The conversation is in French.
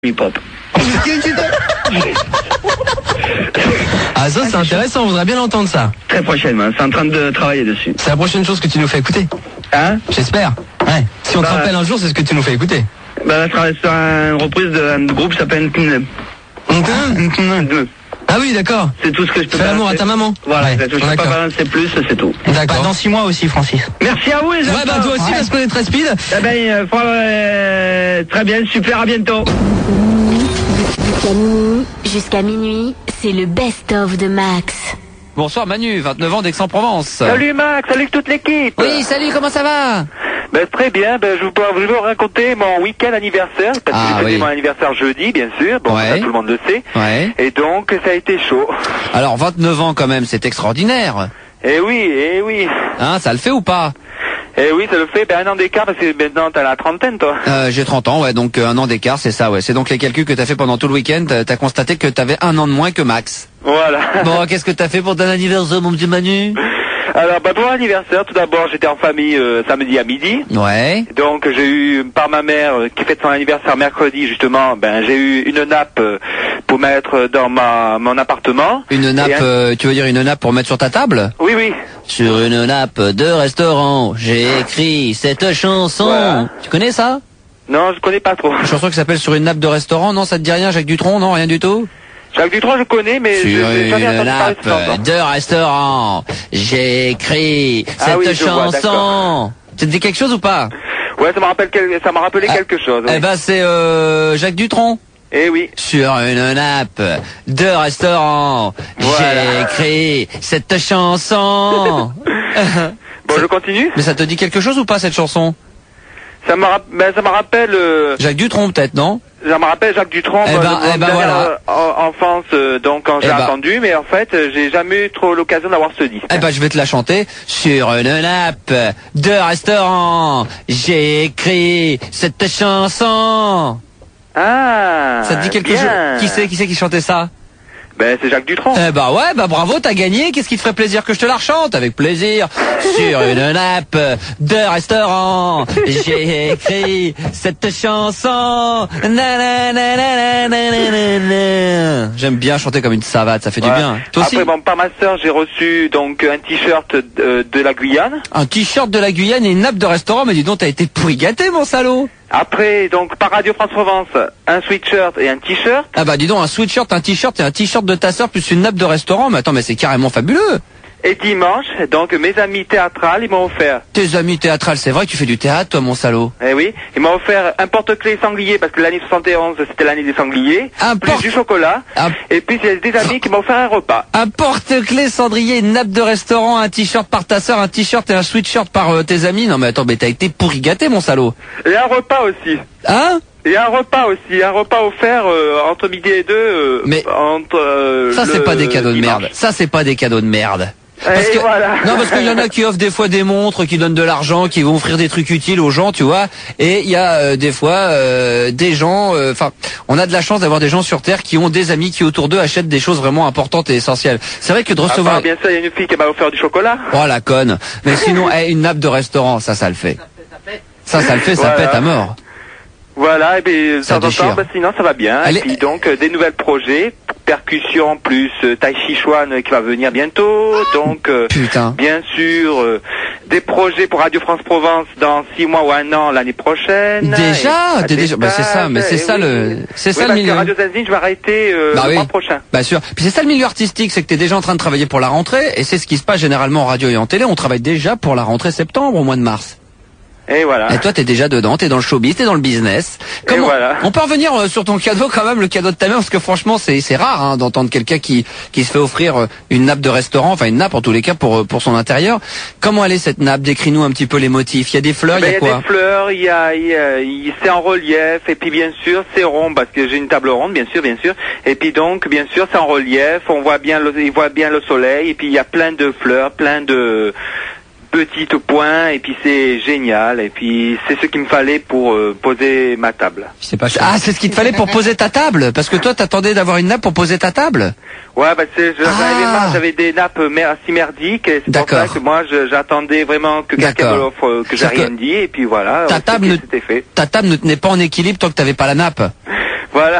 hip-hop. Ah ça c'est intéressant, on voudrait bien l'entendre ça. Très prochainement, c'est en train de travailler dessus. C'est la prochaine chose que tu nous fais écouter. Hein? J'espère. Ouais. Si on te rappelle un jour, c'est ce que tu nous fais écouter. Bah, je travaille sur une reprise d'un groupe qui s'appelle Nkne. Ah oui, d'accord. C'est tout ce que je peux Fais l'amour à ta maman. Voilà, ouais. je peux pas balancer plus, c'est tout. D'accord. Dans 6 mois aussi, Francis. Merci à vous les amis. Ouais, bah toi aussi, parce qu'on est très speed. Eh ben, très bien, super, à bientôt. Jusqu'à minuit, c'est le best-of de Max. Bonsoir Manu, 29 ans d'Aix-en-Provence. Salut Max, salut toute l'équipe. Oui, salut, comment ça va? Très bien, je vais vous raconter mon week-end anniversaire, parce que j'ai fêté mon anniversaire jeudi, bien sûr, bon, ça, tout le monde le sait, et donc ça a été chaud. Alors 29 ans quand même, c'est extraordinaire. Eh oui. Hein, ça le fait ou pas? Eh oui, ça le fait, un an d'écart, parce que maintenant t'as la trentaine, toi. J'ai 30 ans, ouais, donc un an d'écart, c'est ça, ouais. C'est donc les calculs que t'as fait pendant tout le week-end, t'as constaté que t'avais un an de moins que Max. Voilà. Bon, qu'est-ce que t'as fait pour ton anniversaire, mon petit Manu? Alors, pour l'anniversaire, tout d'abord, j'étais en famille samedi à midi. Ouais. Donc, j'ai eu, par ma mère, qui fête son anniversaire mercredi, justement, j'ai eu une nappe pour mettre dans mon appartement. Une nappe, tu veux dire une nappe pour mettre sur ta table? Oui. Sur une nappe de restaurant, j'ai écrit cette chanson. Voilà. Tu connais ça? Non, je connais pas trop. Une chanson qui s'appelle Sur une nappe de restaurant, non, ça te dit rien, Jacques Dutronc? Non, rien du tout? Jacques Dutronc, je connais, mais sur une nappe de restaurant, j'ai écrit cette chanson. Ça te dit quelque chose ou pas? Ouais, ça m'a rappelé quelque chose. Oui. Eh ben, c'est Jacques Dutronc. Eh oui. Sur une nappe de restaurant, j'ai écrit cette chanson. Bon, je continue. Mais ça te dit quelque chose ou pas cette chanson? Ça me rappelle. Jacques Dutronc peut-être, non? Ça me rappelle Jacques Dutronc, voilà. enfance, donc quand j'ai attendu, mais en fait, j'ai jamais eu trop l'occasion d'avoir ce disque. Je vais te la chanter. Sur une nappe de restaurant, j'ai écrit cette chanson. Ah. Ça te dit quelque chose? Qui c'est qui chantait ça? C'est Jacques Dutronc. Bravo, t'as gagné. Qu'est-ce qui te ferait plaisir que je te la rechante? Avec plaisir. Sur une nappe de restaurant, j'ai écrit cette chanson. J'aime bien chanter comme une savate, ça fait du bien. Toi aussi? Après, par ma sœur, j'ai reçu donc un t-shirt de la Guyane. Un t-shirt de la Guyane et une nappe de restaurant, mais dis donc, t'as été pourri gâté, mon salaud. Après, donc, par Radio France Provence, un sweatshirt et un t-shirt. Dis donc, un sweatshirt, un t-shirt et un t-shirt de ta sœur plus une nappe de restaurant. Mais attends, mais c'est carrément fabuleux. Et dimanche, donc, mes amis théâtrales, ils m'ont offert. Tes amis théâtrales, c'est vrai que tu fais du théâtre, toi, mon salaud. Eh oui. Ils m'ont offert un porte-clés sanglier, parce que l'année 71, c'était l'année des sangliers. Plus du chocolat. Et puis, il y a des amis qui m'ont offert un repas. Un porte-clés cendrier, une nappe de restaurant, un t-shirt par ta sœur, un t-shirt et un sweatshirt par tes amis. Non, mais attends, mais t'as été pourri gâté, mon salaud. Et un repas aussi. Hein? Et un repas aussi, un repas offert entre midi et deux. Ça, c'est pas des cadeaux de merde. Ça, c'est pas des cadeaux de merde. Parce qu'il y en a qui offrent des fois des montres, qui donnent de l'argent, qui vont offrir des trucs utiles aux gens, tu vois. Et il y a des fois des gens, on a de la chance d'avoir des gens sur Terre qui ont des amis qui autour d'eux achètent des choses vraiment importantes et essentielles. C'est vrai que de recevoir... bien sûr, il y a une fille qui m'a offert du chocolat. Oh la conne. Mais sinon, une nappe de restaurant, ça le fait. Ça le fait, ça pète à mort. Voilà, et puis sinon ça va bien. Et puis donc des nouvelles projets, percussion plus Tai Chi Chuan qui va venir bientôt. Donc bien sûr des projets pour Radio France Provence dans 6 mois ou 1 an l'année prochaine. Déjà, c'est ça, mais c'est ça le milieu. Radio Zazine, je vais arrêter le mois prochain. Bah sûr. Puis c'est ça le milieu artistique, c'est que t'es déjà en train de travailler pour la rentrée, et c'est ce qui se passe généralement en radio et en télé. On travaille déjà pour la rentrée septembre au mois de mars. Et voilà. Et toi, t'es déjà dedans, t'es dans le showbiz, t'es dans le business. On peut revenir sur ton cadeau quand même, le cadeau de ta mère, parce que franchement, c'est rare d'entendre quelqu'un qui se fait offrir une nappe de restaurant, enfin une nappe en tous les cas pour son intérieur. Comment elle est cette nappe? Décris-nous un petit peu les motifs. Il y a des fleurs, il y a quoi? Il y a des fleurs, c'est en relief, et puis bien sûr c'est rond parce que j'ai une table ronde, bien sûr. Et puis donc bien sûr c'est en relief, il voit bien le soleil, et puis il y a plein de fleurs, plein de petite point, et puis c'est génial, et puis c'est ce qu'il me fallait pour poser ma table. C'est pas cher. Ah, c'est ce qu'il te fallait pour poser ta table, parce que toi t'attendais d'avoir une nappe pour poser ta table. Ouais, bah j'avais des nappes assez merdiques, et c'est pour ça que moi j'attendais vraiment que quelqu'un me l'offre, que j'ai rien dit, et puis voilà. Ta table ne tenait pas en équilibre tant que t'avais pas la nappe. Voilà.